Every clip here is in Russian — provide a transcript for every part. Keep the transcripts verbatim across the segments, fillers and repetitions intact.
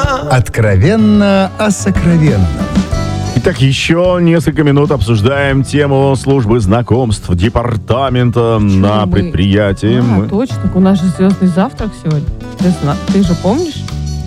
Откровенно о сокровенном. Итак, еще несколько минут обсуждаем тему службы знакомств департамента Почему на мы? предприятии. А, Мы- точно, у нас же звездный завтрак сегодня. Ты, зна- ты же помнишь?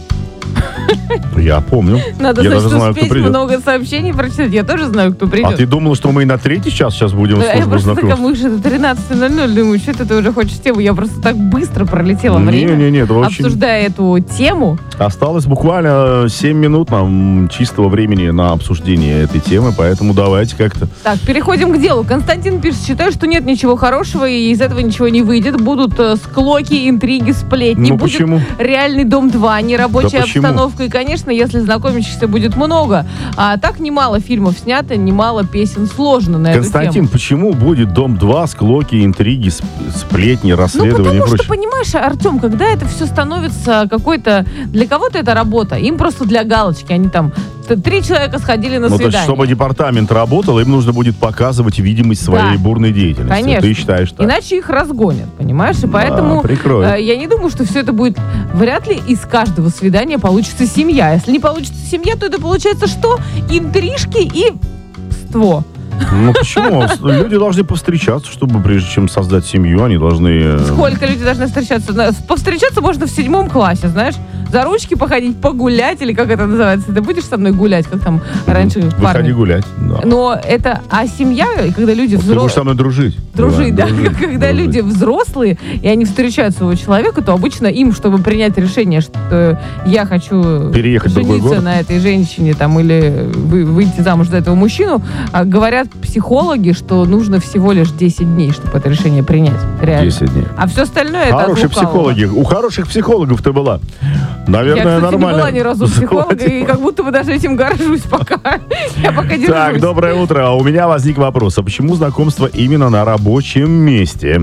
Я помню. Надо, Я значит, даже знаю, кто успеть придет. много сообщений прочитать. Я тоже знаю, кто придет. А ты думала, что мы и на третий час сейчас будем Я службу просто такая, знакомств? мы же тринадцать ноль ноль, думаю, что это ты уже хочешь тему. Я просто так быстро пролетела время, Не-не-не, это очень... обсуждая эту тему. Осталось буквально семь минут нам чистого времени на обсуждение этой темы, поэтому давайте как-то... Так, переходим к делу. Константин пишет, считаю, что нет ничего хорошего, и из этого ничего не выйдет. Будут э, склоки, интриги, сплетни. Ну Будет почему? реальный дом два, нерабочая Да почему? обстановка. И, конечно, если знакомящихся будет много. А так немало фильмов снято, немало песен сложно на эту Константин, тему. почему будет дом два, склоки, интриги, сп- сплетни, Ну, расследования и потому что, прочее? понимаешь, Артем, когда это все становится какой-то... Для кого-то это работа, им просто для галочки. Они там... т- Три человека сходили на Ну, то есть, свидание. чтобы департамент работал, им нужно будет показывать видимость своей Да. бурной деятельности. Конечно. Ты считаешь так? Иначе их разгонят, понимаешь? И Да, поэтому прикроют. э, я не думаю, что все это будет... Вряд ли из каждого свидания получится семья. Если не получится семья, то это получается что? Интрижки и ство. Ну почему? Люди должны повстречаться, чтобы прежде чем создать семью, они должны... э, Сколько люди должны встречаться? На- Повстречаться можно в седьмом классе, знаешь? За ручки походить, погулять, или как это называется? Ты будешь со мной гулять, как там раньше Выходи парни? гулять. Да. Но это... А семья, и когда люди Ты будешь со взрослые... мной дружить. Дружить, да. дружить, Когда дружить. люди взрослые, и они встречают своего человека, то обычно им, чтобы принять решение, что я хочу Переехать в другой жениться город? на этой женщине там, или вы- выйти замуж за этого мужчину, а говорят психологи, что нужно всего лишь десять дней, чтобы это решение принять. Реально. десять дней. А все остальное это от Хорошие лукавого. психологи. У хороших психологов ты была. Наверное, Я, кстати, нормально. не была ни разу у психолога, и Заплатила. как будто бы даже этим горжусь пока. Я пока держусь. Так, доброе утро. У меня возник вопрос. А почему знакомство именно на рабочем месте?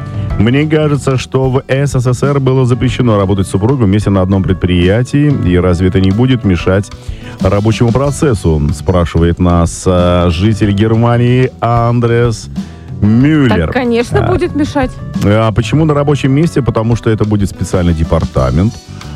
Мне кажется, что в СССР было запрещено работать с супругом вместе на одном предприятии. И разве это не будет мешать рабочему процессу? Спрашивает нас э, житель Германии Андреас Мюллер. Так, конечно, А, будет мешать. А почему на рабочем месте? Потому что это будет специальный департамент.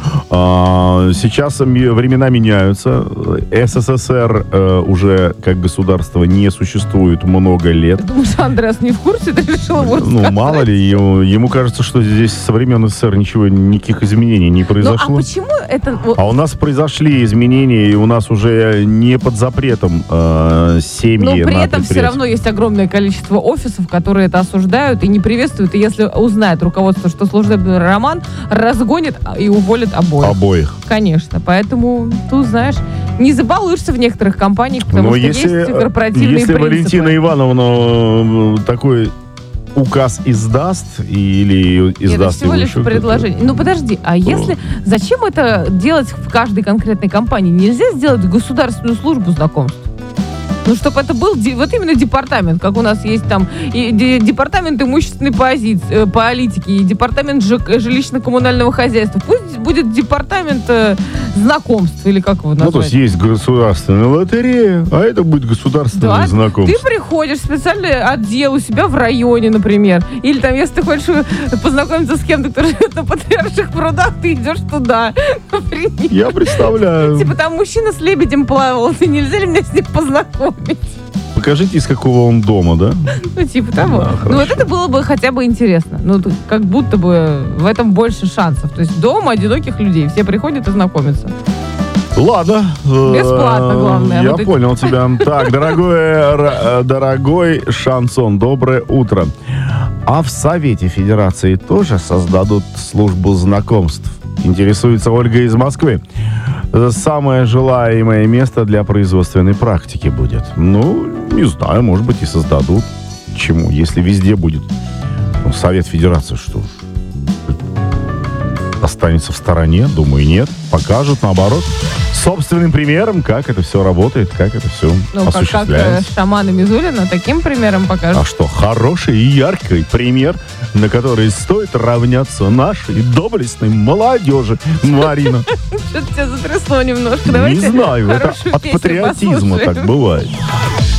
А, Сейчас ми- времена меняются. СССР э, уже как государство не существует много лет. Ты думаешь, Андрес не в курсе? Ты решил его Ну, рассказать? мало ли, ему, ему кажется, что здесь со времен СССР ничего, никаких изменений не Ну, а произошло. почему это... вот, А у нас произошли изменения, и у нас уже не под запретом э, семьи Но при на этом все предприятии. равно есть огромное количество офисов, которые это осуждают и не приветствуют. И если узнает руководство, что служебный роман, разгонит и уволит обоих. Обоих. Конечно. Поэтому тут, знаешь, не забалуешься в некоторых компаниях, потому Но что если, есть корпоративные если принципы. Валентина Ивановна э, такой указ издаст или Нет, это издаст всего его лишь еще кто-то, предложение. Ну подожди, а если... Зачем это делать в каждой конкретной компании? Нельзя сделать государственную службу знакомств? Ну, чтобы это был де- вот именно департамент, как у нас есть там и де- департамент имущественной пози- э, политики, и департамент жи- жилищно-коммунального хозяйства. Пусть будет департамент э, знакомств, или как его назвать? Ну, то есть есть государственная лотерея, а это будет государственное Да, знакомство. ты приходишь в специальный отдел у себя в районе, например. Или там, если ты хочешь э, познакомиться с кем-то, кто живет на Патриарших прудах, ты идешь туда. Например. Я представляю. Типа там мужчина с лебедем плавал, и нельзя ли меня с ним познакомить? Покажите, из какого он дома, да? Ну, типа того. Да, Ну, вот хорошо. это было бы хотя бы интересно. Ну, тут как будто бы в этом больше шансов. То есть дома одиноких людей. Все приходят и знакомятся. Ладно. Бесплатно, Э, главное. Я Вот эти- понял тебя. Так, дорогой, р- э, дорогой Шансон, доброе утро. А в Совете Федерации тоже создадут службу знакомств? Интересуется Ольга из Москвы. Самое желаемое место для производственной практики будет. Ну, не знаю, может быть и создадут. Чему? Если везде будет. Ну, Совет Федерации, что ж, останется в стороне? Думаю, нет. Покажут, наоборот, собственным примером, как это все работает, как это все Ну, как, как э, осуществляется. шаманы Мизулина, таким примером покажут. А что, хороший и яркий пример, на который стоит равняться нашей доблестной молодежи, Марина. Что-то тебя затрясло немножко. Не Давайте знаю, это хорошую от песню патриотизма послушаем. так бывает.